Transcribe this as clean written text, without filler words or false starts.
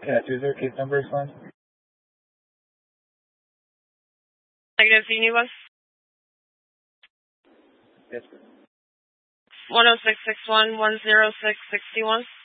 Yeah, choose your case number is fine. Negative, do you need us? Yes. 10661 10661.